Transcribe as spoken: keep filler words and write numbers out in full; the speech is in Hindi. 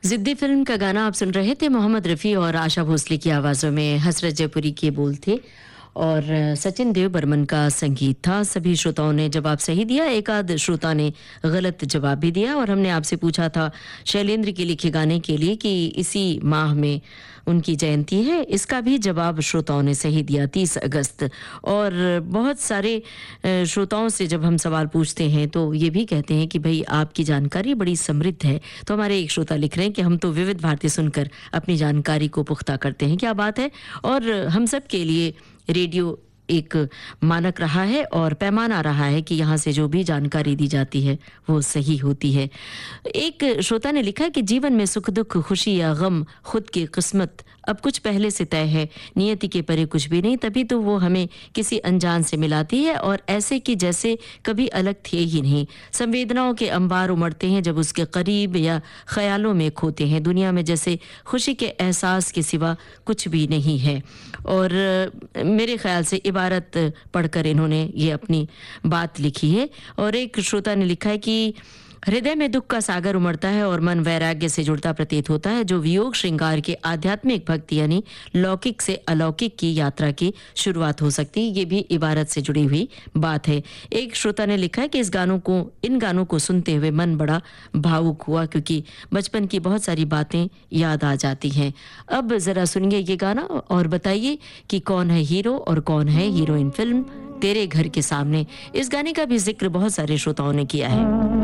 जिद्दी फिल्म का गाना आप सुन रहे थे। मोहम्मद रफ़ी और आशा भोसले की आवाज़ों में हसरत जयपुरी के बोल थे और सचिन देव बर्मन का संगीत था। सभी श्रोताओं ने जवाब सही दिया, एक आध श्रोता ने गलत जवाब भी दिया। और हमने आपसे पूछा था शैलेंद्र के लिखे गाने के लिए कि इसी माह में उनकी जयंती है, इसका भी जवाब श्रोताओं ने सही दिया, तीस अगस्त। और बहुत सारे श्रोताओं से जब हम सवाल पूछते हैं तो ये भी कहते हैं कि भाई आपकी जानकारी बड़ी समृद्ध है। तो हमारे एक श्रोता लिख रहे हैं कि हम तो विविध भारती सुनकर अपनी जानकारी को पुख्ता करते हैं। क्या बात है। और हम सब के लिए रेडियो एक मानक रहा है और पैमाना रहा है कि यहाँ से जो भी जानकारी दी जाती है वो सही होती है। एक श्रोता ने लिखा कि जीवन में सुख दुख खुशी या गम खुद की किस्मत अब कुछ पहले से तय है, नियति के परे कुछ भी नहीं, तभी तो वो हमें किसी अनजान से मिलाती है और ऐसे कि जैसे कभी अलग थे ही नहीं। संवेदनाओं के अंबार उमड़ते हैं जब उसके करीब या ख्यालों में खोते हैं। दुनिया में जैसे खुशी के एहसास के सिवा कुछ भी नहीं है। और मेरे ख्याल से इबारत पढ़कर इन्होंने ये अपनी बात लिखी है। और एक श्रोता ने लिखा है कि हृदय में दुख का सागर उमड़ता है और मन वैराग्य से जुड़ता प्रतीत होता है, जो वियोग श्रृंगार के आध्यात्मिक भक्ति यानी लौकिक से अलौकिक की यात्रा की शुरुआत हो सकती है। ये भी इबारत से जुड़ी हुई बात है। एक श्रोता ने लिखा है कि इस गानों को इन गानों को सुनते हुए मन बड़ा भावुक हुआ, क्योंकि बचपन की बहुत सारी बातें याद आ जाती हैं। अब जरा सुनिए ये गाना और बताइए कि कौन है हीरो और कौन है हीरोइन फिल्म तेरे घर के सामने। इस गाने का भी जिक्र बहुत सारे श्रोताओं ने किया है।